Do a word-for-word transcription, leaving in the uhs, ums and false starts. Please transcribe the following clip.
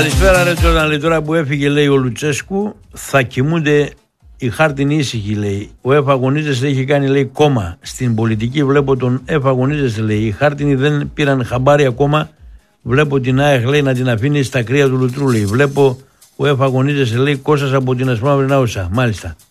Καλησπέρα ρε Τζόρνταν, τώρα που έφυγε λέει ο Λουτσέσκου θα κοιμούνται οι χάρτινοι ήσυχοι λέει. Ο ΕΦ αγωνίζεσαι έχει κάνει λέει κόμμα. Στην πολιτική βλέπω τον ΕΦ αγωνίζεσαι λέει. Οι χάρτινοι δεν πήραν χαμπάρι ακόμα. Βλέπω την ΑΕΚ λέει να την αφήνει στα κρύα του λουτρού λέει. Βλέπω ο ΕΦ αγωνίζεσαι λέει Κώστας από την Ασπρόμαυρη Νάουσα. Μάλιστα.